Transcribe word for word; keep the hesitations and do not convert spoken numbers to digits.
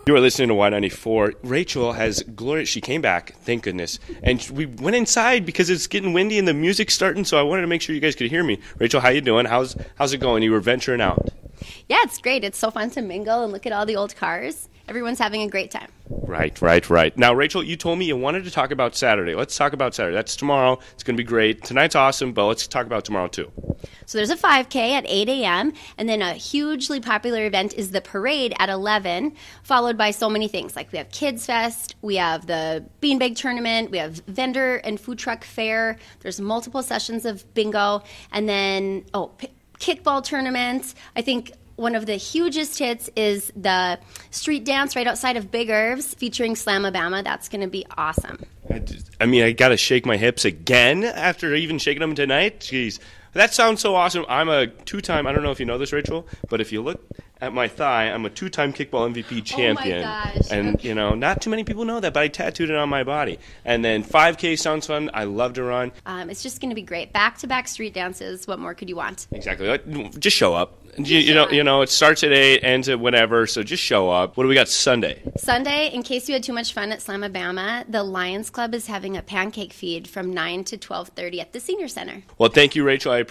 You are listening to Y ninety-four. Rachel has glorious. She came back, thank goodness, and we went inside because it's getting windy and the music's starting. So I wanted to make sure you guys could hear me. Rachel, how you doing? How's how's it going? You were venturing out. Yeah, it's great. It's so fun to mingle and look at all the old cars. Everyone's having a great time. Right, right, right. Now, Rachel, you told me you wanted to talk about Saturday. Let's talk about Saturday. That's tomorrow. It's going to be great. Tonight's awesome, but let's talk about tomorrow too. So there's a five K at eight a.m., and then a hugely popular event is the parade at eleven, followed by so many things. Like we have Kids Fest, we have the Beanbag Tournament, we have vendor and food truck fair, there's multiple sessions of bingo, and then, oh, p- kickball tournaments. I think one of the hugest hits is the street dance right outside of Big Irv's featuring Slamabama. That's going to be awesome. I, just, I mean, I got to shake my hips again after even shaking them tonight. Jeez, that sounds so awesome. I'm a two-time, I don't know if you know this, Rachel, but if you look at my thigh, I'm a two-time kickball M V P champion. Oh my gosh. And, Okay. you know, not too many people know that, but I tattooed it on my body. And then five K sounds fun. I love to run. Um, it's just going to be great. Back-to-back street dances. What more could you want? Exactly. Like, just show up. You, you know, you know, it starts at eight, ends at whatever. So just show up. What do we got Sunday? Sunday, in case you had too much fun at Slamabama, the Lions Club is having a pancake feed from nine to twelve thirty at the Senior Center. Well, thank you, Rachel. I